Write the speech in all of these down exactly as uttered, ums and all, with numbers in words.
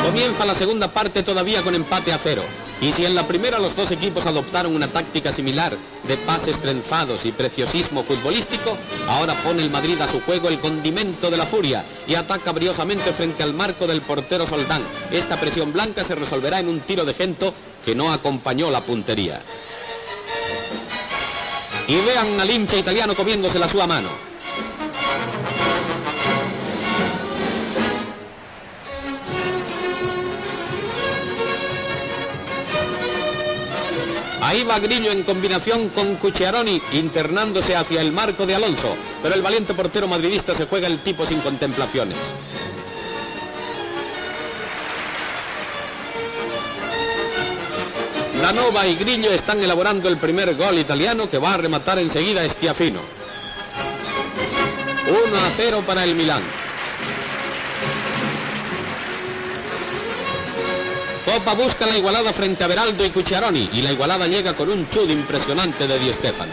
Comienza la segunda parte todavía con empate a cero. Y si en la primera los dos equipos adoptaron una táctica similar de pases trenzados y preciosismo futbolístico, ahora pone el Madrid a su juego el condimento de la furia y ataca briosamente frente al marco del portero Soldán. Esta presión blanca se resolverá en un tiro de Gento que no acompañó la puntería. Y vean al hincha italiano comiéndose la sua mano. Ahí va Grillo en combinación con Cucciaroni, internándose hacia el marco de Alonso, pero el valiente portero madridista se juega el tipo sin contemplaciones. Danova y Grillo están elaborando el primer gol italiano que va a rematar enseguida Schiaffino. uno a cero para el Milán. Copa busca la igualada frente a Beraldo y Cucciaroni y la igualada llega con un chut impresionante de Di Stéfano.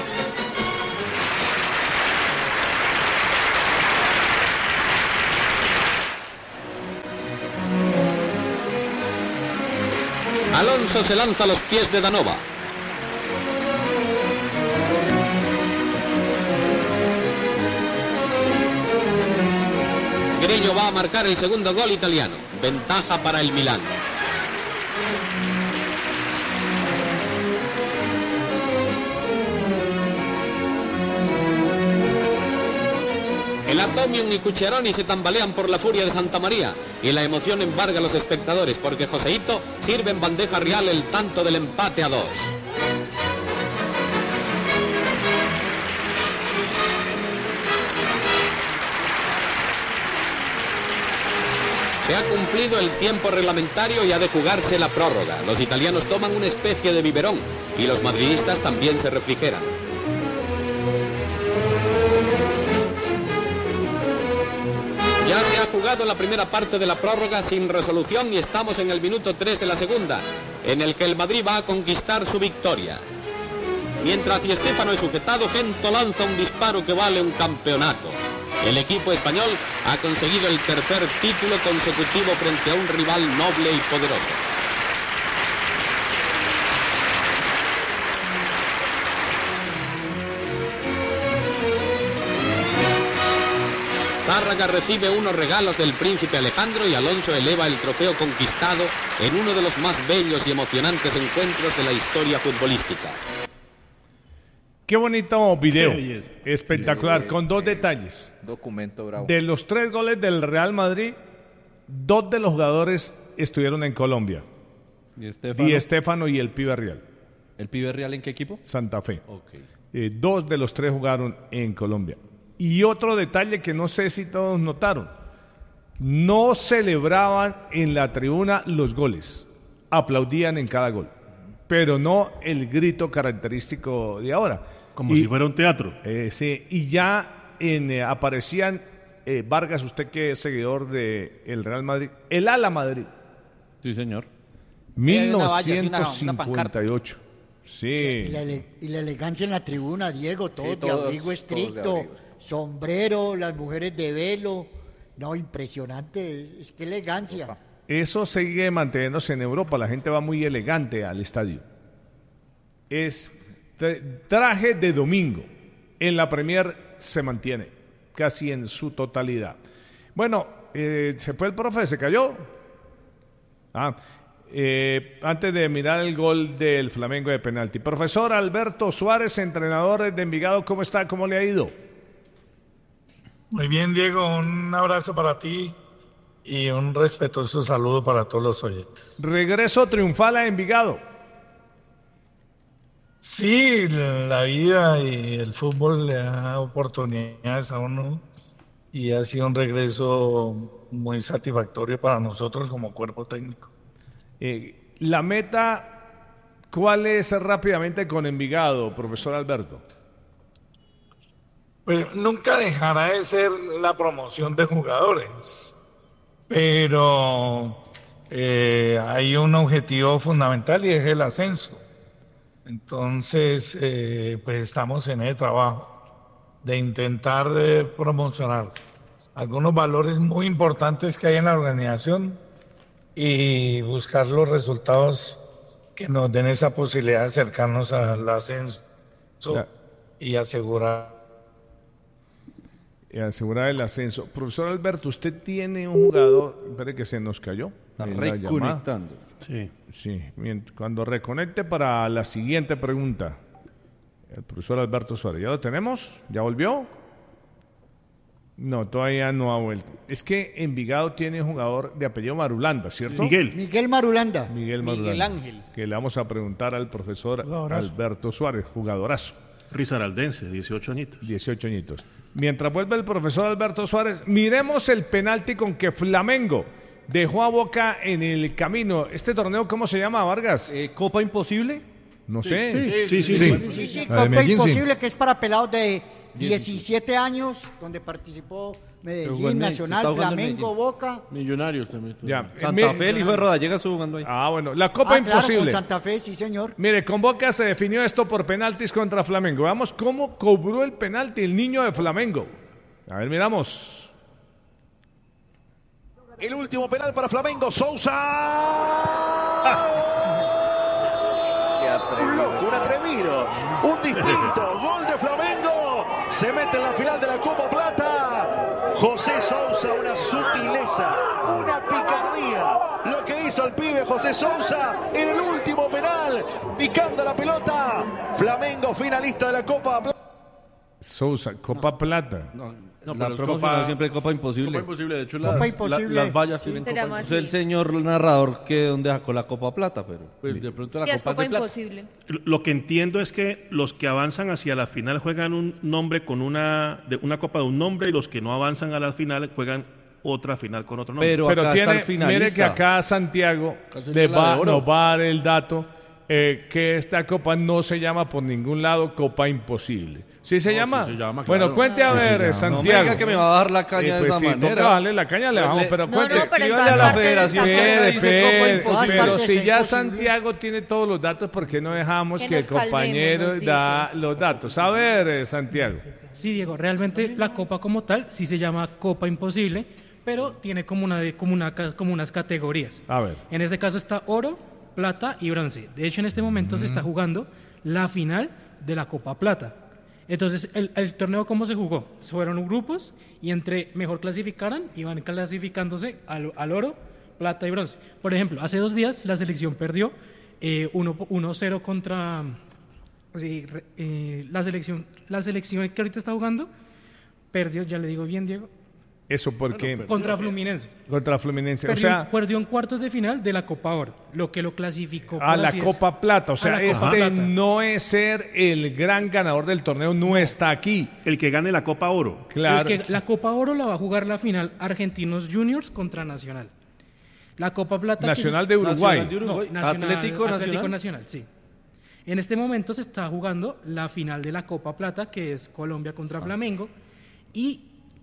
Alonso se lanza a los pies de Danova. Grillo va a marcar el segundo gol italiano. Ventaja para el Milán. El Atomium y Cucciaroni se tambalean por la furia de Santa María y la emoción embarga a los espectadores porque Joseito sirve en bandeja real el tanto del empate a dos. Se ha cumplido el tiempo reglamentario y ha de jugarse la prórroga. Los italianos toman una especie de biberón y los madridistas también se refrigeran. Ya se ha jugado la primera parte de la prórroga sin resolución y estamos en el minuto tres de la segunda, en el que el Madrid va a conquistar su victoria. Mientras Di Stéfano es sujetado, Gento lanza un disparo que vale un campeonato. El equipo español ha conseguido el tercer título consecutivo frente a un rival noble y poderoso. Zárraga recibe unos regalos del príncipe Alejandro y Alonso eleva el trofeo conquistado en uno de los más bellos y emocionantes encuentros de la historia futbolística. Qué bonito video, espectacular, con dos detalles. Documento bravo. De los tres goles del Real Madrid, dos de los jugadores estuvieron en Colombia. Di Stéfano, Di Stéfano y el Pibe Real. ¿El Pibe Real en qué equipo? Santa Fe. Okay. Eh, dos de los tres jugaron en Colombia. Y otro detalle que no sé si todos notaron, no celebraban en la tribuna los goles, aplaudían en cada gol, pero no el grito característico de ahora. Como y, si fuera un teatro. Eh, sí, y ya en, eh, aparecían, eh, Vargas, usted que es seguidor del Real Madrid, el Ala Madrid. Sí, señor. mil novecientos cincuenta y ocho. Sí. Y la, y la elegancia en la tribuna, Diego, todo sí, de todos, abrigo estricto, de abrigo. Sombrero, las mujeres de velo. No, impresionante, es, es que elegancia. Eso sigue manteniéndose en Europa, la gente va muy elegante al estadio. Es traje de domingo, en la Premier se mantiene casi en su totalidad. Bueno, eh, ¿se fue el profe? ¿Se cayó? Ah, eh, antes de mirar el gol del Flamengo de penalti. Profesor Alberto Suárez, entrenador de Envigado, ¿cómo está? ¿Cómo le ha ido? Muy bien, Diego, un abrazo para ti y un respetuoso saludo para todos los oyentes. Regreso triunfal a Envigado. Sí, la vida y el fútbol le da oportunidades a uno y ha sido un regreso muy satisfactorio para nosotros como cuerpo técnico. Eh, la meta, ¿cuál es rápidamente con Envigado, profesor Alberto? Pues nunca dejará de ser la promoción de jugadores, pero eh, hay un objetivo fundamental y es el ascenso. Entonces, eh, pues estamos en el trabajo de intentar eh, promocionar algunos valores muy importantes que hay en la organización y buscar los resultados que nos den esa posibilidad de acercarnos al ascenso Ya. y asegurar. Y asegurar el ascenso. Profesor Alberto, usted tiene un jugador, espere que se nos cayó. Está en la llamada. reconectando. Sí. Sí, mient- cuando reconecte para la siguiente pregunta. El profesor Alberto Suárez, ¿ya lo tenemos? ¿Ya volvió? No, todavía no ha vuelto. Es que Envigado tiene un jugador de apellido Marulanda, ¿cierto? Miguel. Miguel Marulanda. Miguel Marulanda. Ángel. Que le vamos a preguntar al profesor Jugadorazo. Alberto Suárez, jugadorazo, Risaraldense, dieciocho añitos. dieciocho añitos. Mientras vuelve el profesor Alberto Suárez, miremos el penalti con que Flamengo dejó a Boca en el camino. ¿Este torneo cómo se llama, Vargas? Eh, ¿Copa Imposible? No sé. Sí, sí, sí. Sí, sí, sí, La de Copa Medellín, Imposible, que es para pelados de diecisiete años, donde participó Medellín, Nacional, está jugando en Flamengo, Medellín. Boca. Millonarios también. Ya. Santa Mi- Fe, el hijo de Rodallega, estuvo jugando ahí. Ah, bueno, la Copa Ah, claro, Imposible. con Santa Fe, sí, señor. Mire, con Boca se definió esto por penaltis contra Flamengo. Veamos cómo cobró el penalti el niño de Flamengo. A ver, miramos. El último penal para Flamengo, Sousa. Un loco, un atrevido, un distinto. Gol de Flamengo. Se mete en la final de la Copa Plata. José Sousa, una sutileza, una picardía. Lo que hizo el pibe José Sousa en el último penal, picando la pelota. Flamengo finalista de la Copa Plata. Sousa, Copa Plata. No, No, la pero es promocionó Copa- siempre Copa Imposible. Copa Imposible, de hecho Copa las, Imposible. la- las vallas tienen Se Copa llama Es el así. señor narrador que donde sacó la Copa Plata, pero... Pues de pronto la Sí, es Copa Copa de Plata. Imposible. Lo que entiendo es que los que avanzan hacia la final juegan un nombre con una, de, una copa de un nombre y los que no avanzan a la final juegan otra final con otro nombre. Pero, Pero acá está tiene, el finalista. mire que acá Santiago Acá sería le la va, de oro. nos va a dar el dato eh, que esta copa no se llama por ningún lado Copa Imposible. ¿Sí se No, llama? sí se llama, Bueno, claro. cuente a Sí, ver, se llama. eh, No me Santiago. diga que me va a bajar la caña Eh, de pues esa sí, manera. toca darle la caña, le bajamos, pero No, cuente. no, pero en Escríbale todas a la partes federación. está que Espere, dice Copa espere, Imposible. pero partes si está ya imposible. Santiago tiene todos los datos, ¿por qué no dejamos Que que el nos calmemos, compañero nos da dice. los datos? A ver, eh, Santiago. Sí, Diego, realmente la copa como tal sí se llama Copa Imposible, pero tiene como, una de- como, una, ca- como unas categorías. A ver. En este caso está oro, plata y bronce. De hecho, en este momento se está jugando la final de la Copa Plata. Entonces, el, el torneo, ¿cómo se jugó? Fueron grupos y entre mejor clasificaran, iban clasificándose al, al oro, plata y bronce. Por ejemplo, hace dos días la selección perdió eh, uno cero contra... sí, re- eh, la selección la selección que ahorita está jugando perdió, ya le digo bien, Diego, Eso porque contra Fluminense. contra Fluminense, o Perdió, sea, perdió en cuartos de final de la Copa Oro, lo que lo clasificó a por la así Copa es- Plata, o a sea, la Copa este Plata. no es ser el gran ganador del torneo, no está aquí. El que gane la Copa Oro. Claro. El que- la Copa Oro la va a jugar la final Argentinos Juniors contra Nacional. La Copa Plata... que Nacional se- de Uruguay. Nacional de Uruguay. No, Nacional- Atlético Nacional. Atlético Nacional, sí. En este momento se está jugando la final de la Copa Plata, que es Colombia contra Flamengo, y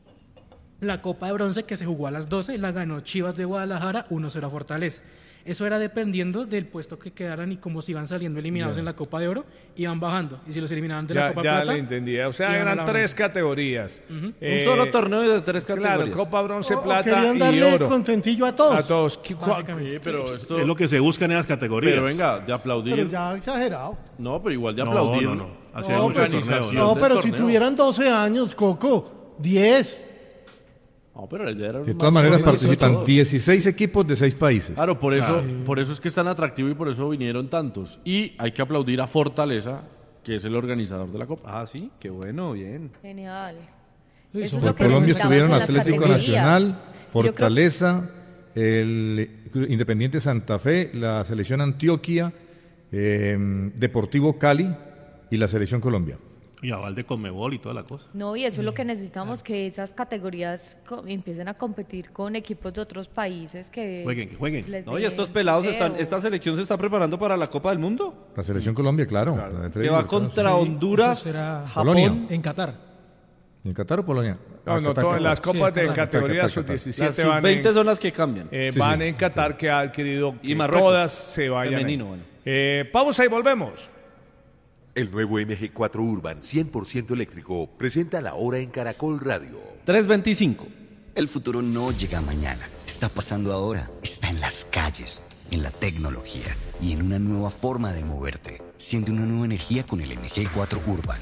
la Copa de Bronce, que se jugó a las doce, la ganó Chivas de Guadalajara uno cero a Fortaleza. Eso era dependiendo del puesto que quedaran y cómo se iban saliendo eliminados Ya. en la Copa de Oro, iban bajando. Y si los eliminaban de Ya, la Copa ya Plata... le entendí. O sea, iban a eran la tres bronce. categorías. Un Eh, solo torneo de tres categorías. Claro, Copa Bronce, O- o Plata querían y darle Oro. contentillo a todos. A todos. ¿Qué- cua- Básicamente. Sí, pero esto... Es lo que se busca en esas categorías. Pero venga, de aplaudir... Pero ya exagerado. No, pero igual de No, aplaudir... no, no. Así hay No, muchos pero- torneos. no, ¿no? No, del pero si torneo. tuvieran doce años, Coco, diez. No, pero la idea era De más todas maneras sólido que participan todos. dieciséis equipos de seis países. Claro, por eso, por eso es que es tan atractivo y por eso vinieron tantos. Y hay que aplaudir a Fortaleza, que es el organizador de la Copa. Ah, sí, qué bueno, bien. Genial. Por Eso es lo que Colombia necesitamos estuvieron en las Atlético categorías. Nacional, Yo creo- Fortaleza, el Independiente Santa Fe, la selección Antioquia, eh, Deportivo Cali y la selección Colombia. Y aval de Conmebol y toda la cosa. No, y eso es lo que necesitamos, que esas categorías co- empiecen a competir con equipos de otros países que... Jueguen, que jueguen. les No, y den estos pelados están, empleo. esta selección se está preparando para la Copa del Mundo, La selección Colombia, claro. la de Freddy que va Lozano, contra sí. Honduras, eso será Polonia. Japón. En Qatar. ¿En Qatar o Polonia? No, Ah, no, Qatar, todas Qatar. las copas Sí, de Qatar, categoría Qatar, sub Qatar. Las diecisiete sub van veinte en, son las que cambian. eh, Sí, van sí. en Qatar, que ha adquirido Y que Marruecos. todas se vayan. Femenino, ahí. bueno. Eh, pausa y volvemos. El nuevo M G cuatro Urban cien por ciento eléctrico presenta la hora en Caracol Radio. tres veinticinco. El futuro no llega mañana. Está pasando ahora. Está está en las calles, en la tecnología y en una nueva forma de moverte. Siente una nueva energía con el M G cuatro Urban.